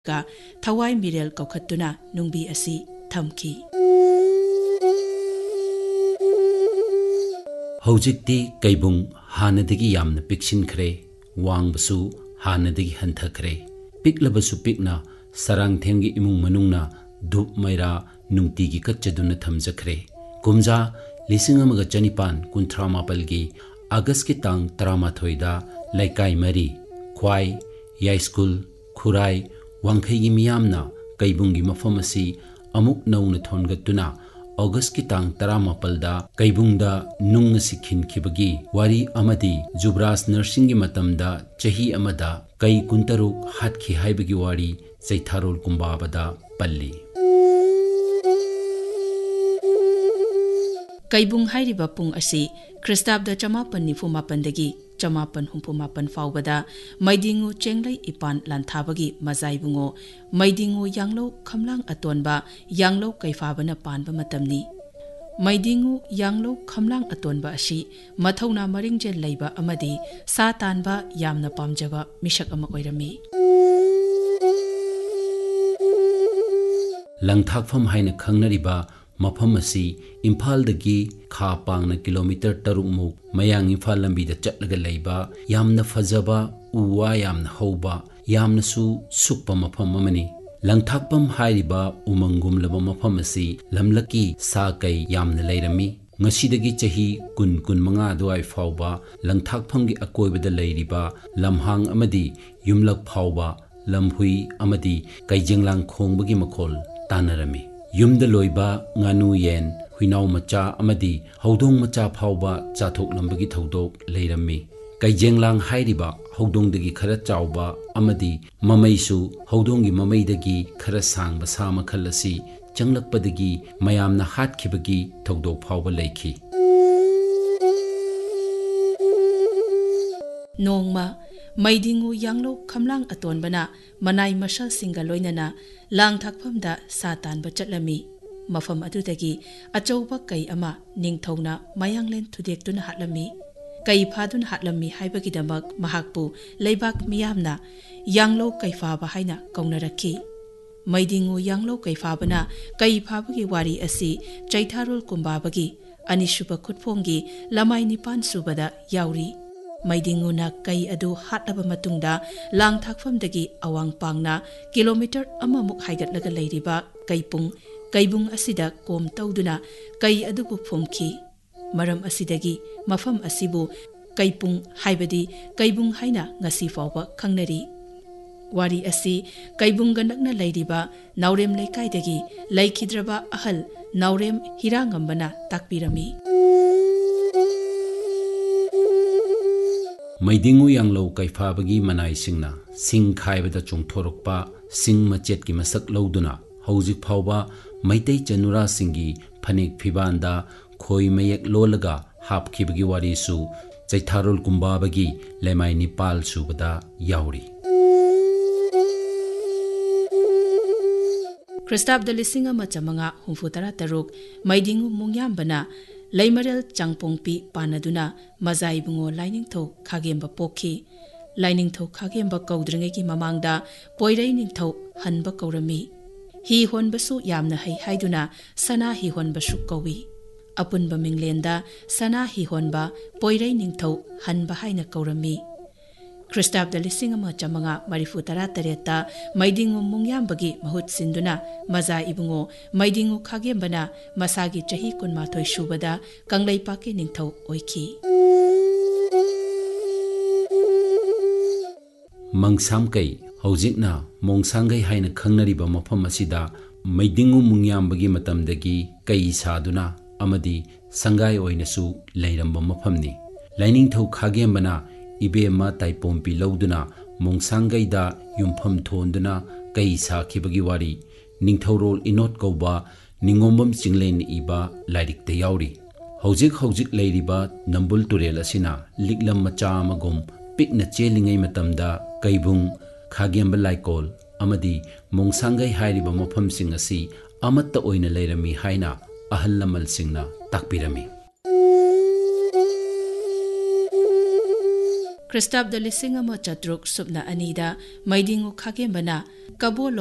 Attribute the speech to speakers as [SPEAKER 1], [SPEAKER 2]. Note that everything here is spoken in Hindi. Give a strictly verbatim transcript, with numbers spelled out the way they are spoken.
[SPEAKER 1] का थवाई मिरेल कौखत्तुना नुंबी असि थमकी
[SPEAKER 2] हौजिक्ति कैबुंग हानदगी यामना पिक्सिनख्रे वांगबसु हानदगी हंथख्रे पिकलबसु पिकना सरांगथेंगी इमुंग मनुंगना धूप मैरा नुंगतीगी कच्चदुना थमजख्रे कुमजा लिसिंग अमगा चनिपान कुंथ्रा मापलगी अगस्त की तांग तरामाथोइदा लैकाई मरी ख्वाई याई स्कूल खुराई वांखैगी मियामना कैबुंगी मफम असि अमुक नौना थोनगतुना अगस्त की तांग तरामापलदा कैबुंगदा नुंग सिखिन खिबगी वारी अमदी जुब्रास नर्सिंग की मतमदा चही अमदा कई कुंतरुक हाथखि हाइबगी वारी चैथारोल कुंबाबदा पल्ली
[SPEAKER 1] कैबुंग हाइरिबा पुंग असि ख्रिस्ताब्द चमापन निफु मापनदगी चमापन हुंफु मापन फावबदा मैदिंगु चेंगलै इपान लांथाबगी मजाइबुंगो मैदिंगु यांगलो खमलांग अतोनबा यांगलो कैफाबना पानबा मतमनी मैदिंगु यांगलो खमलांग अतोनबा असि मथौना मरिंगजे लैबा अमदी सा तानबा यामना पामजबा मिशक अमा ओइरमी
[SPEAKER 2] लंगथाकफम हाइना खंगनरिबा मफम असि इम्फाल दगी खा पांगना किलोमीटर तरुकमुक मयांग इम्फाल लंबीदा चटलगा लैबा यामना फजबा उवा यामना हौबा यामनासु सुक्पा मफम अमनी लंगथाकपम हाइरिबा उमंगुमलबा मफम असि लमलकी सा कै यामना लैरमी ngasi chahi kun kun manga duai fawba langthakphamgi akoibada leiriba lamhang amadi yumlak fawba lamhui amadi kaijenglang khongbagi makhol tanarami yumda loiba nganu yen huinaw macha amadi hodong macha fawba chathok lambagi thodok leirami kaijenglang hairiba hodongdagi khara chawba amadi mamaisu hodongi mamaidagi khara sangba sama khalasi चंगलकपदगी मयामना हाटखिबगी थौदोक फावबा लैखि
[SPEAKER 1] Nongma मैदिंगु यांगलो खमलांग अतोनबना मनाई मशल सिंगा लोइनना लांगथाकफमदा सातानबा चटलमी मफम अदुदगी अचौबा कई अमा निंगथौना मयांगलेन थुदेक्तुना हाटलमी कई फादुन हाटलमी हाइबगिदमक महाकपु लैबाक मियामना यांगलो कैफाबा हाइना कौनरखी मैदिंगु यांगलो कैफाबना कैफाबगी वारी असि चैथारोल कुंबाबगी अनिसुब खुटफोंगी लमाई निपान सुबदा याउरी मैदिंगुना कै अदु हाटलबा मतुंगदा लांगथाकफमदगी अवांग पांगना किलोमीटर अममुक हाइगतलगा लैरिबा कैपुंग कैबुंग असिदा कोम तौदुना कै अदुबु फुमखी मरम असिदगी मफम असिबु कैपुंग हाइबदी कैबुंग हाइना ngasi फावबा खंगनरी वारी असि कैबुंगा नकना लैरिबा नाउरेम लैकाइदगी लैखिद्रबा अहल नाउरेम हिरांगंबना ताकपिरमी
[SPEAKER 2] मैदिंगु यांगलो कैफाबगी मनाई सिंगना सिंग खाइबदा चोंथोरकपा सिंग मचेत की मसक लौदुना हौजिक फावबा मैतै चनुरा सिंगी फनेक फिबांदा खोई मयक लोलगा हापखिबगी वारीसु चैथारोल कुंबाबगी लेमाई निपाल सुबदा याउरी
[SPEAKER 1] ख्रिस्ताब्द लिसिंग अमा चमंगा हुंफु तरा तरुक मैदिंगु मुंग्यामबना लैमरेल चांगपोंगपी पानदुना मजाइबुंगो लाइनिंगथौ खागेंबा पोखी लाइनिंगथौ खागेंबा कौद्रिंगेगी ममांगदा पोइरै निंगथौ हनबा कौरमी ही होनबसु यामना है हाइदुना सना ही होनबसु कौवी अपुनबा मिंगलेंदा सना ही होनबा पोइरै निंगथौ हनबा हाइना कौरमी ख्रिस्ताब्द लिसिंग अमा चमंगा मरिफु तरा तरेता मैदिंगु मुंग्यामबगी महुत सिंदुना मजा इबुंगो मैदिंगु खागेंबना मसागी चही कुनमाथोय सुबदा कंगलैपाके निंगथौ ओइखी
[SPEAKER 2] मंगसामकै हौजिकना मोंगसांगै हाइना खंगनरिबा मफम असिदा मैदिंगु मुंग्यामबगी मतमदगी कै सादुना अमदी संगाय ओइनसु लैरंबा मफमनी लाइनिंगथौ खागेंबना इबेमा ताइपोंपी लौदुना मोंगसांगैदा युमफम थोंदुना कै साखिबगी वारी निंगथौरोल इनोट कौबा निंगोंबम चिंगलेन इबा लाइरिकते याउरी हौजिक हौजिक लैरिबा नंबुल तुरेल असिना लिकलम मचा अमगुम पिकना चेलिंगै मतमदा कैबुंग खागेंबा लाइकोल अमदी मोंगसांगै हाइरिबा मफमसिंग असि अमत्ता ओइना लैरमी हाइना अहल लमल सिंगना ताकपिरमी
[SPEAKER 1] ꯈ꯭ꯔꯤꯁꯇꯥꯕꯗ ꯂꯤꯁꯤꯡ ꯑꯃ ꯆꯥꯇ꯭ꯔꯨꯛ ꯁꯨꯞꯅ ꯑꯅꯤꯗ ꯃꯩꯗꯤꯡꯉꯨ ꯈꯥꯒꯦꯝꯕꯅ ꯀꯕꯣ